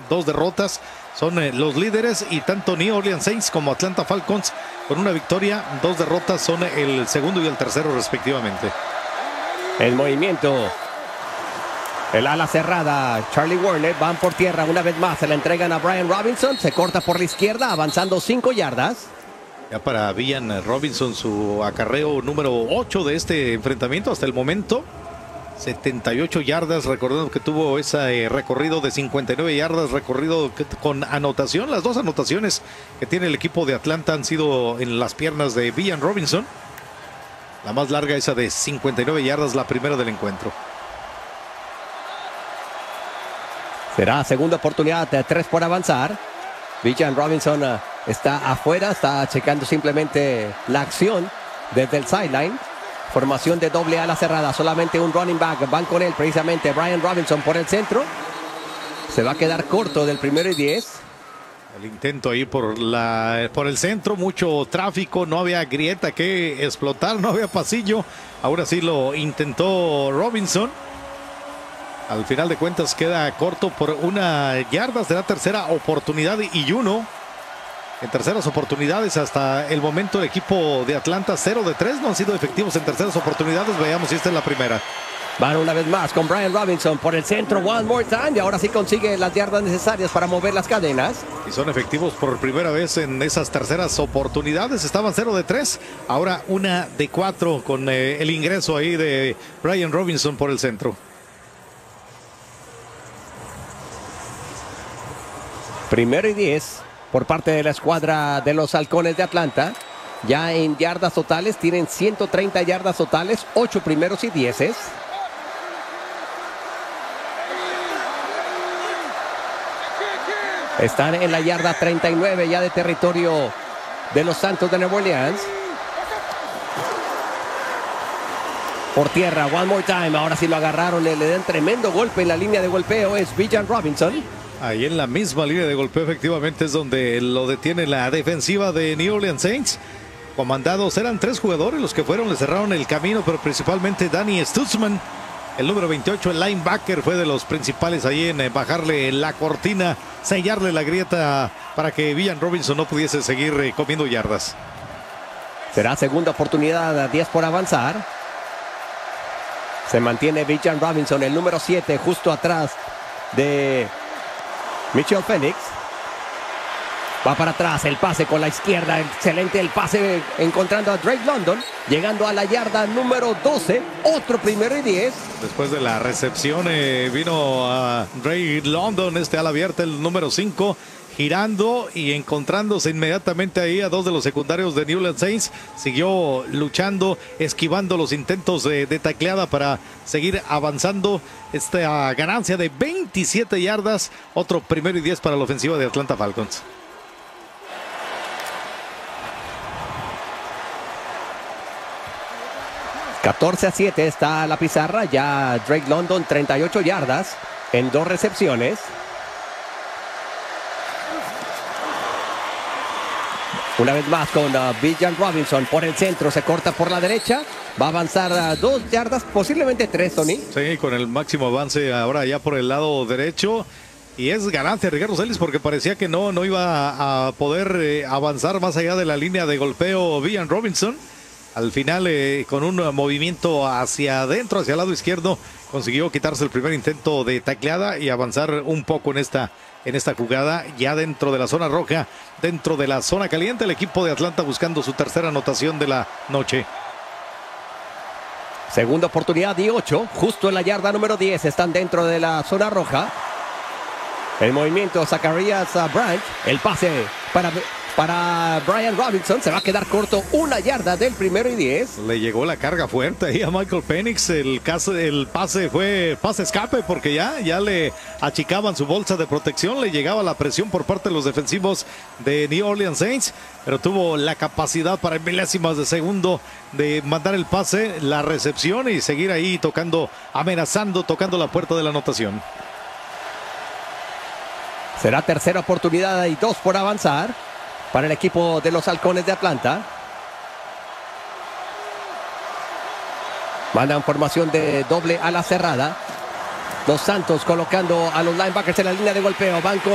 2 derrotas. Son los líderes, y tanto New Orleans Saints como Atlanta Falcons con una victoria, 2 derrotas, son el segundo y el tercero respectivamente. El movimiento. El ala cerrada, Charlie Warner, van por tierra una vez más, se la entregan a Brian Robinson, se corta por la izquierda, avanzando 5 yardas. Ya para Villan Robinson, su acarreo número 8 de este enfrentamiento hasta el momento. 78 yardas, recordando que tuvo ese recorrido de 59 yardas, recorrido con anotación. Las 2 anotaciones que tiene el equipo de Atlanta han sido en las piernas de Villan Robinson. La más larga, esa de 59 yardas, la primera del encuentro. Será segunda oportunidad, 3 por avanzar. Villan Robinson está afuera, está checando simplemente la acción desde el sideline. Formación de doble ala cerrada, solamente un running back. Van con él precisamente Brian Robinson por el centro. Se va a quedar corto del 1º y 10. El intento ahí por el centro, mucho tráfico, no había grieta que explotar, no había pasillo. Ahora sí lo intentó Robinson. Al final de cuentas queda corto por 1 yarda. Será tercera oportunidad y 1. En terceras oportunidades hasta el momento el equipo de Atlanta 0 de 3. No han sido efectivos en terceras oportunidades. Veamos si esta es la primera. Van una vez más con Brian Robinson por el centro. One more time. Y ahora sí consigue las yardas necesarias para mover las cadenas. Y son efectivos por primera vez en esas terceras oportunidades. Estaban 0 de 3. Ahora 1 de 4 con el ingreso ahí de Brian Robinson por el centro. 1º y 10 por parte de la escuadra de los Halcones de Atlanta. Ya en yardas totales tienen 130 yardas totales, 8 primeros y 10. Están en la yarda 39 ya de territorio de los Santos de Nueva Orleans. Por tierra, one more time. Ahora sí lo agarraron, le dan tremendo golpe en la línea de golpeo. Es Villan Robinson. Ahí en la misma línea de golpeo efectivamente es donde lo detiene la defensiva de New Orleans Saints. Comandados, eran 3 jugadores los que fueron, le cerraron el camino, pero principalmente Danny Stutzman, el número 28, el linebacker, fue de los principales ahí en bajarle la cortina, sellarle la grieta para que Villan Robinson no pudiese seguir comiendo yardas. Será segunda oportunidad, 10 por avanzar. Se mantiene Villan Robinson, el número 7, justo atrás de Mitchell Phoenix. Va para atrás, el pase con la izquierda, excelente el pase, encontrando a Drake London, llegando a la yarda número 12, otro 1º y 10. Después de la recepción vino a Drake London, ala abierta, el número 5, girando y encontrándose inmediatamente ahí a 2 de los secundarios de New Orleans Saints. Siguió luchando, esquivando los intentos de tacleada para seguir avanzando. Esta ganancia de 27 yardas, otro 1º y 10 para la ofensiva de Atlanta Falcons. (14-7) está la pizarra. Ya Drake London 38 yardas en 2 recepciones. Una vez más con Villan Robinson por el centro, se corta por la derecha, va a avanzar 2 yardas, posiblemente 3, Tony. Sí, con el máximo avance ahora ya por el lado derecho. Y es ganancia Ricardo Celis porque parecía que no iba a poder avanzar más allá de la línea de golpeo Villan Robinson. Al final, con un movimiento hacia adentro, hacia el lado izquierdo, consiguió quitarse el primer intento de tacleada y avanzar un poco en esta jugada, ya dentro de la zona roja, dentro de la zona caliente. El equipo de Atlanta buscando su tercera anotación de la noche. Segunda oportunidad y 8, justo en la yarda número 10, están dentro de la zona roja. El movimiento, Zacharias Branch, el pase para Brian Robinson, se va a quedar corto, 1 yarda del 1º y 10. Le llegó la carga fuerte ahí a Michael Penix. El pase fue pase escape porque ya le achicaban su bolsa de protección, le llegaba la presión por parte de los defensivos de New Orleans Saints, pero tuvo la capacidad para en milésimas de segundo de mandar el pase, la recepción y seguir ahí tocando, amenazando, tocando la puerta de la anotación. Será tercera oportunidad y 2 por avanzar para el equipo de los Halcones de Atlanta. Mandan formación de doble ala cerrada. Los Santos colocando a los linebackers en la línea de golpeo. Van con